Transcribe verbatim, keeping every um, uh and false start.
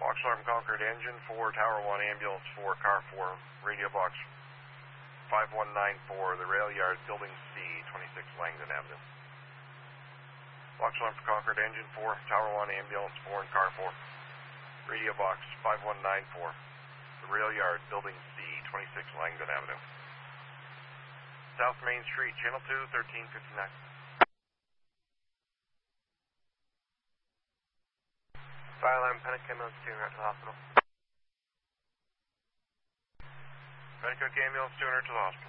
Fox Alarm Concord Engine four, Tower one, Ambulance four, Car four, Radio Box five one nine four, the Rail Yard, Building C, twenty-six Langdon Avenue. Fox Alarm Concord Engine four, Tower one, Ambulance four, and Car four, Radio Box five one nine four, the Rail Yard, Building C, twenty-six Langdon Avenue. South Main Street, Channel two, thirteen fifty-nine. Fire alarm, Pennock ambulance two, right to the hospital. Pennock ambulance two hundred to the hospital.